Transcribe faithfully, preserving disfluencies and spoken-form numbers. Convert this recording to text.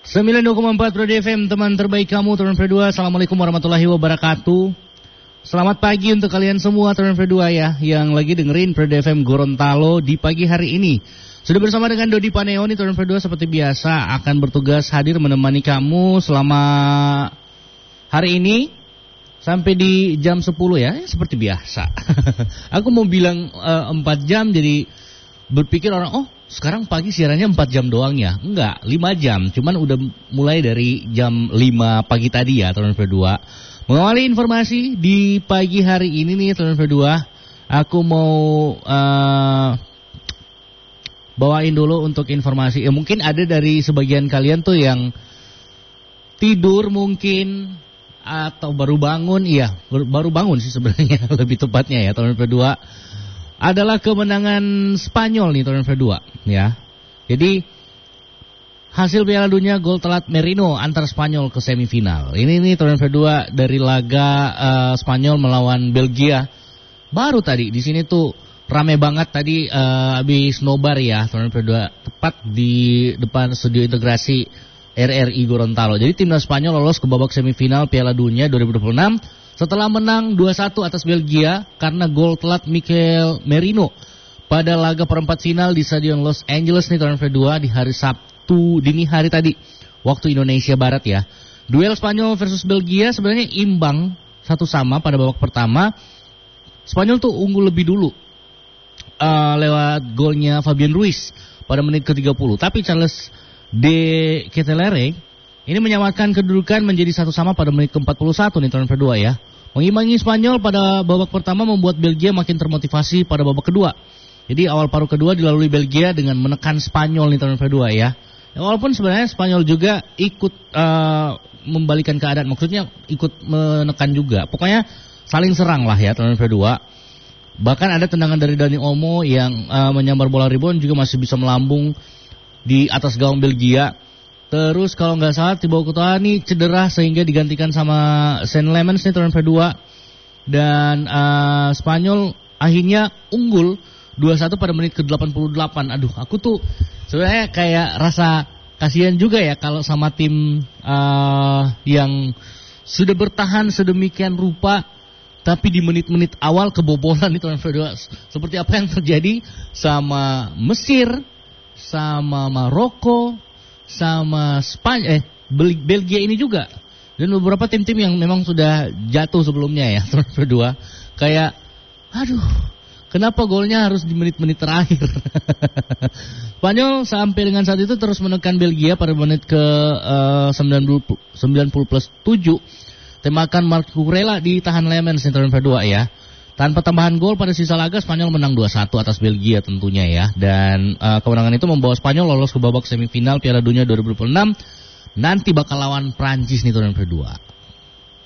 sembilan puluh dua koma empat Prodi F M, teman terbaik kamu, Turun V dua. Assalamualaikum warahmatullahi wabarakatuh. Selamat pagi untuk kalian semua Turun V dua ya, yang lagi dengerin Prodi F M Gorontalo di pagi hari ini. Sudah bersama dengan Dodi Paneoni, Turun V dua seperti biasa akan bertugas hadir menemani kamu selama hari ini sampai di jam sepuluh ya, seperti biasa. Aku mau bilang uh, empat jam, jadi berpikir orang, oh sekarang pagi siarannya empat jam doang ya. Enggak, lima jam. Cuman udah mulai dari jam lima pagi tadi ya, Turun V dua. Mengawali informasi di pagi hari ini nih, Turun V dua. Aku mau uh, bawain dulu untuk informasi. Ya, mungkin ada dari sebagian kalian tuh yang tidur mungkin, atau baru bangun. Iya, baru bangun sih sebenarnya lebih tepatnya ya, Turun V dua. Adalah kemenangan Spanyol nih, Turun V dua ya. Jadi hasil Piala Dunia gol telat Merino antar Spanyol ke semifinal. Ini nih Turun V dua dari laga uh, Spanyol melawan Belgia. Baru tadi di sini tuh rame banget tadi uh, habis nobar ya, Turun V dua, tepat di depan studio integrasi R R I Gorontalo. Jadi timnas Spanyol lolos ke babak semifinal Piala Dunia dua ribu dua puluh enam setelah menang dua satu atas Belgia karena gol telat Mikel Merino pada laga perempat final di Stadion Los Angeles nih, Turun V dua, di hari Sabtu dini hari tadi waktu Indonesia Barat ya. Duel Spanyol versus Belgia sebenarnya imbang satu sama pada babak pertama. Spanyol tuh unggul lebih dulu uh, lewat golnya Fabian Ruiz pada menit ke tiga puluh, tapi Charles de Ketelaere ini menyamakan kedudukan menjadi satu sama pada menit ke empat puluh satu nih, Turun V dua ya. Mengimbangi Spanyol pada babak pertama membuat Belgia makin termotivasi pada babak kedua. Jadi awal paruh kedua dilalui Belgia dengan menekan Spanyol nih, Turun V dua ya. Ya, walaupun sebenarnya Spanyol juga ikut uh, membalikan keadaan, maksudnya ikut menekan juga. Pokoknya saling serang lah ya, Turun V dua. Bahkan ada tendangan dari Dani Olmo yang uh, menyambar bola rebound juga masih bisa melambung di atas gawang Belgia. Terus kalau nggak salah Thibaut Courtois ini cedera sehingga digantikan sama Saint Lemens nih, Turun V dua. Dan uh, Spanyol akhirnya unggul dua satu pada menit ke delapan puluh delapan. Aduh, aku tuh sebenarnya kayak rasa kasihan juga ya kalau sama tim uh, yang sudah bertahan sedemikian rupa, tapi di menit-menit awal kebobolan nih, Turun V dua. Seperti apa yang terjadi sama Mesir, sama Maroko, sama Spanyol, eh Belgia ini juga, dan beberapa tim-tim yang memang sudah jatuh sebelumnya ya, Turun V dua. Kayak aduh, kenapa golnya harus di menit-menit terakhir? Spanyol sampai dengan saat itu terus menekan Belgia pada menit ke uh, sembilan puluh plus tujuh. Tembakan Marc Cucurella ditahan Lemens nih, Turun V dua ya. Tanpa tambahan gol pada sisa laga, Spanyol menang dua satu atas Belgia tentunya ya. Dan uh, kemenangan itu membawa Spanyol lolos ke babak semifinal Piala Dunia dua ribu dua puluh enam. Nanti bakal lawan Prancis nih, Turun V dua.